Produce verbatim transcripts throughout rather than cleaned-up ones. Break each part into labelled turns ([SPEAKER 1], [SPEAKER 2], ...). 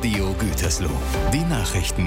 [SPEAKER 1] Radio Gütersloh. Die Nachrichten.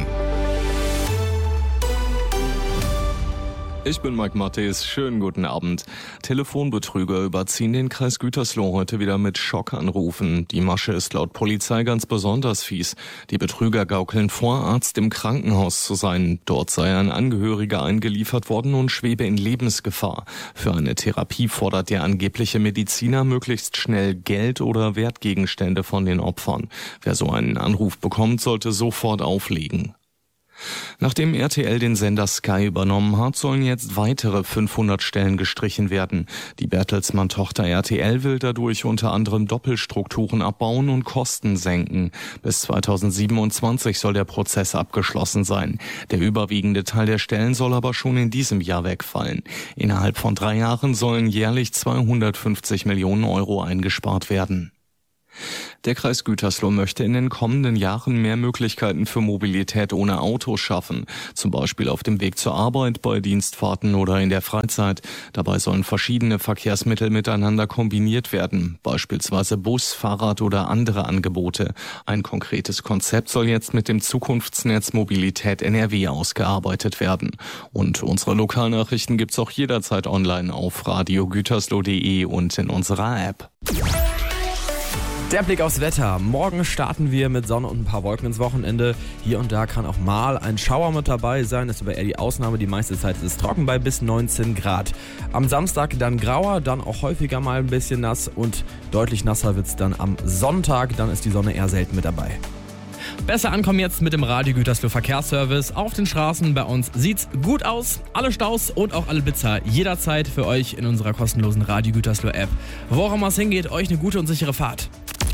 [SPEAKER 2] Ich bin Mike Mattes, schönen guten Abend. Telefonbetrüger überziehen den Kreis Gütersloh heute wieder mit Schockanrufen. Die Masche ist laut Polizei ganz besonders fies. Die Betrüger gaukeln vor, Arzt im Krankenhaus zu sein. Dort sei ein Angehöriger eingeliefert worden und schwebe in Lebensgefahr. Für eine Therapie fordert der angebliche Mediziner möglichst schnell Geld oder Wertgegenstände von den Opfern. Wer so einen Anruf bekommt, sollte sofort auflegen. Nachdem R T L den Sender Sky übernommen hat, sollen jetzt weitere fünfhundert Stellen gestrichen werden. Die Bertelsmann-Tochter R T L will dadurch unter anderem Doppelstrukturen abbauen und Kosten senken. Bis zweitausendsiebenundzwanzig soll der Prozess abgeschlossen sein. Der überwiegende Teil der Stellen soll aber schon in diesem Jahr wegfallen. Innerhalb von drei Jahren sollen jährlich zweihundertfünfzig Millionen Euro eingespart werden. Der Kreis Gütersloh möchte in den kommenden Jahren mehr Möglichkeiten für Mobilität ohne Auto schaffen, zum Beispiel auf dem Weg zur Arbeit, bei Dienstfahrten oder in der Freizeit. Dabei sollen verschiedene Verkehrsmittel miteinander kombiniert werden, beispielsweise Bus, Fahrrad oder andere Angebote. Ein konkretes Konzept soll jetzt mit dem Zukunftsnetz Mobilität N R W ausgearbeitet werden. Und unsere Lokalnachrichten gibt's auch jederzeit online auf radio gütersloh punkt de und in unserer App.
[SPEAKER 3] Der Blick aufs Wetter. Morgen starten wir mit Sonne und ein paar Wolken ins Wochenende. Hier und da kann auch mal ein Schauer mit dabei sein, ist aber eher die Ausnahme. Die meiste Zeit ist es trocken bei bis neunzehn Grad. Am Samstag dann grauer, dann auch häufiger mal ein bisschen nass und deutlich nasser wird es dann am Sonntag. Dann ist die Sonne eher selten mit dabei. Besser ankommen jetzt mit dem Radio Gütersloh Verkehrsservice. Auf den Straßen bei uns sieht's gut aus. Alle Staus und auch alle Blitzer jederzeit für euch in unserer kostenlosen Radio Gütersloh App. Wo auch immer es hingeht, euch eine gute und sichere Fahrt.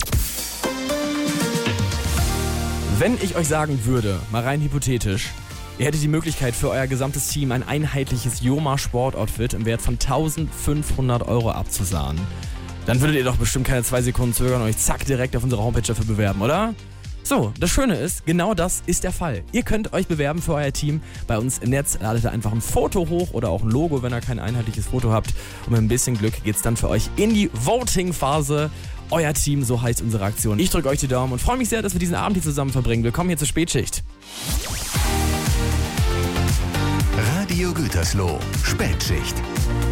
[SPEAKER 3] Wenn ich euch sagen würde, mal rein hypothetisch, ihr hättet die Möglichkeit für euer gesamtes Team ein einheitliches Joma Sportoutfit im Wert von eintausendfünfhundert Euro abzusahnen, dann würdet ihr doch bestimmt keine zwei Sekunden zögern und euch zack direkt auf unserer Homepage dafür bewerben, oder? So, das Schöne ist, genau das ist der Fall. Ihr könnt euch bewerben für euer Team bei uns im Netz. Ladet einfach ein Foto hoch oder auch ein Logo, wenn ihr kein einheitliches Foto habt. Und mit ein bisschen Glück geht's dann für euch in die Voting-Phase. Euer Team, so heißt unsere Aktion. Ich drücke euch die Daumen und freue mich sehr, dass wir diesen Abend hier zusammen verbringen. Willkommen hier zur Spätschicht.
[SPEAKER 1] Radio Gütersloh, Spätschicht.